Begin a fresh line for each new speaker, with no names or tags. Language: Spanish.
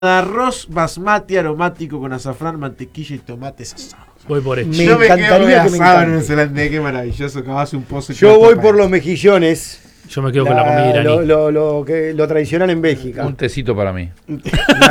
arroz basmati aromático con azafrán, mantequilla y tomates asados.
Voy por hecho.
Me
Yo me quedo
encantaría que me
asado en
encante.
el Zelandés, qué maravilloso, que hace un pozo. y
Yo
una
voy
tapa
por
de-
los mejillones.
Yo me quedo con la comida iraní.
Lo tradicional en Bélgica.
Un tecito para mí.